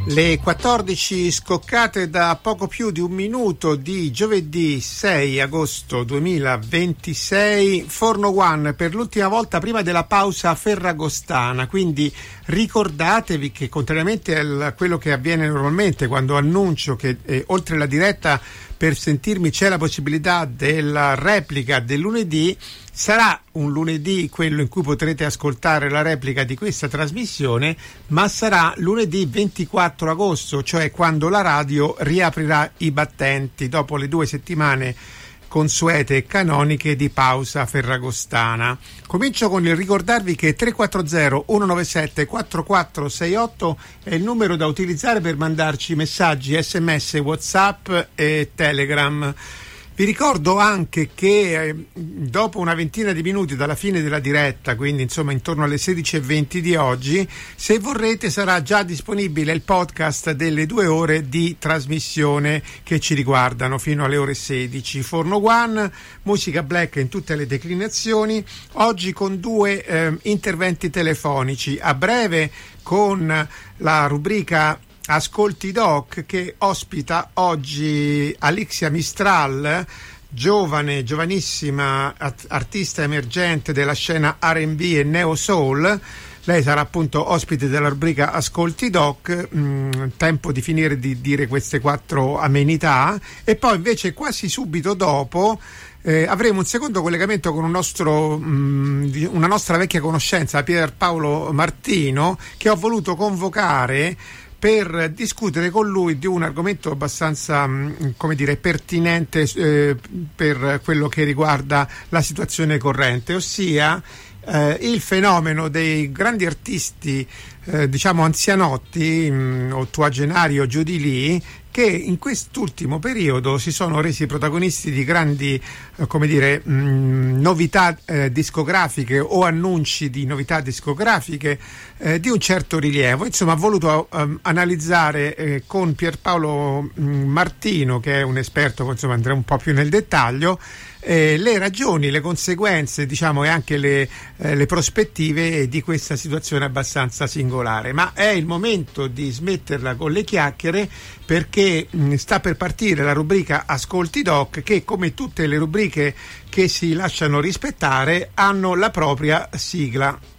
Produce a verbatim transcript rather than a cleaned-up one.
Le quattordici scoccate da poco più di un minuto di giovedì sei agosto duemilaventisei. Forno One per l'ultima volta prima della pausa ferragostana, quindi ricordatevi che contrariamente a quello che avviene normalmente quando annuncio che eh, oltre la diretta per sentirmi c'è la possibilità della replica del lunedì, sarà un lunedì quello in cui potrete ascoltare la replica di questa trasmissione, ma sarà lunedì ventiquattro agosto, cioè quando la radio riaprirà i battenti dopo le due settimane consuete e canoniche di pausa ferragostana. Comincio con il ricordarvi che tre quattro zero uno nove sette quattro quattro sei otto è il numero da utilizzare per mandarci messaggi, sms, whatsapp e telegram. Vi ricordo anche che eh, dopo una ventina di minuti dalla fine della diretta, quindi insomma intorno alle sedici e venti di oggi, se vorrete sarà già disponibile il podcast delle due ore di trasmissione che ci riguardano fino alle ore sedici. Forno One, musica black in tutte le declinazioni, oggi con due eh, interventi telefonici. A breve con la rubrica Ascolti Doc, che ospita oggi Alixia Mistral, giovane, giovanissima artista emergente della scena R and B e Neo Soul. Lei sarà appunto ospite della rubrica Ascolti Doc. Mm, tempo di finire di dire queste quattro amenità e poi invece quasi subito dopo Eh, avremo un secondo collegamento con un nostro, mh, una nostra vecchia conoscenza, Pierpaolo Martino, che ho voluto convocare per discutere con lui di un argomento abbastanza, mh, come dire, pertinente eh, per quello che riguarda la situazione corrente, ossia eh, il fenomeno dei grandi artisti, eh, diciamo anzianotti, mh, ottuagenari o giù di lì, che in quest'ultimo periodo si sono resi protagonisti di grandi, eh, come dire, mh, novità eh, discografiche o annunci di novità discografiche eh, di un certo rilievo. Insomma, ho voluto eh, analizzare eh, con Pierpaolo mh, Martino, che è un esperto, insomma andrà un po' più nel dettaglio, eh, le ragioni, le conseguenze, diciamo, e anche le, eh, le prospettive di questa situazione abbastanza singolare. Ma è il momento di smetterla con le chiacchiere, perché mh, sta per partire la rubrica Ascolti Doc, che come tutte le rubriche che si lasciano rispettare hanno la propria sigla.